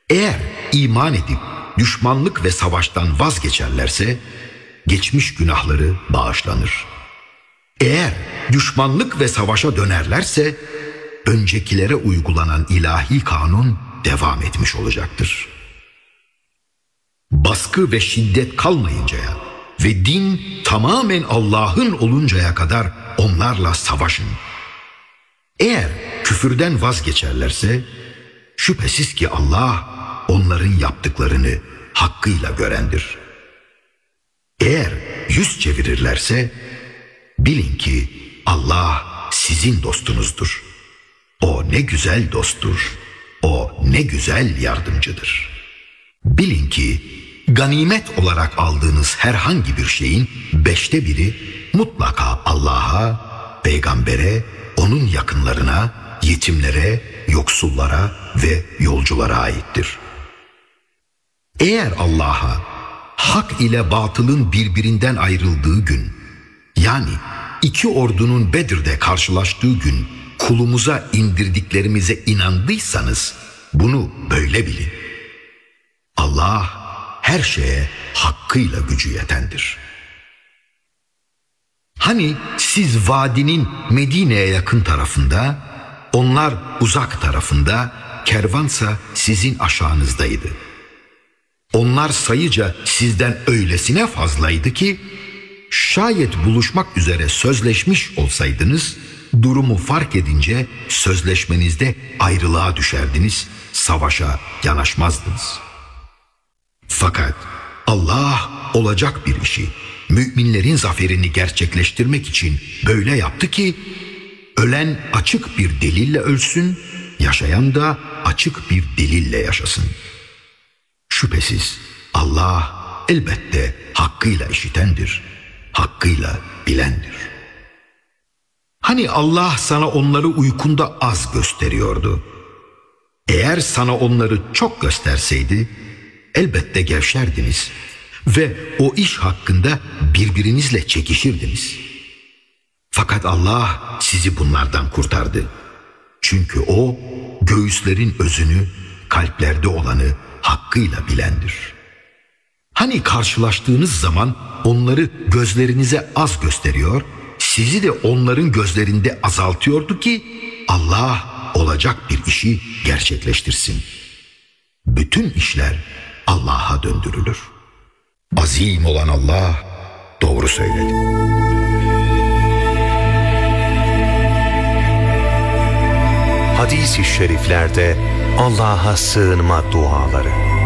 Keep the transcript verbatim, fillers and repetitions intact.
Eğer iman edip düşmanlık ve savaştan vazgeçerlerse geçmiş günahları bağışlanır. Eğer düşmanlık ve savaşa dönerlerse öncekilere uygulanan ilahi kanun devam etmiş olacaktır. Baskı ve şiddet kalmayıncaya ve din tamamen Allah'ın oluncaya kadar onlarla savaşın. Eğer küfürden vazgeçerlerse şüphesiz ki Allah onların yaptıklarını hakkıyla görendir. Eğer yüz çevirirlerse bilin ki Allah sizin dostunuzdur. O ne güzel dosttur, o ne güzel yardımcıdır. Bilin ki ganimet olarak aldığınız herhangi bir şeyin beşte biri mutlaka Allah'a, peygambere, onun yakınlarına, yetimlere, yoksullara ve yolculara aittir. Eğer Allah'a hak ile batılın birbirinden ayrıldığı gün, yani iki ordunun Bedir'de karşılaştığı gün kulumuza indirdiklerimize inandıysanız bunu böyle bilin. Allah her şeye hakkıyla gücü yetendir. Hani siz vadinin Medine'ye yakın tarafında, onlar uzak tarafında, kervansa sizin aşağınızdaydı. Onlar sayıca sizden öylesine fazlaydı ki, şayet buluşmak üzere sözleşmiş olsaydınız, durumu fark edince sözleşmenizde ayrılığa düşerdiniz, savaşa yanaşmazdınız. Fakat Allah olacak bir işi, müminlerin zaferini gerçekleştirmek için böyle yaptı ki, ölen açık bir delille ölsün, yaşayan da açık bir delille yaşasın. Şüphesiz Allah elbette hakkıyla işitendir, hakkıyla bilendir. Hani Allah sana onları uykunda az gösteriyordu. Eğer sana onları çok gösterseydi, elbette gevşerdiniz ve o iş hakkında birbirinizle çekişirdiniz. Fakat Allah sizi bunlardan kurtardı. Çünkü O, göğüslerin özünü, kalplerde olanı hakkıyla bilendir. Hani karşılaştığınız zaman onları gözlerinize az gösteriyor, sizi de onların gözlerinde azaltıyordu ki Allah olacak bir işi gerçekleştirsin. Bütün işler Allah'a döndürülür. Azim olan Allah doğru söyledi. Hadis-i şeriflerde Allah'a sığınma duaları.